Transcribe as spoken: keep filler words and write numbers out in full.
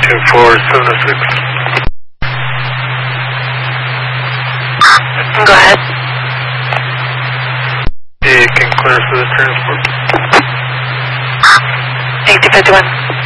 two four seven six. Go ahead. Yeah, you can clear for the transport. eighty fifty-one.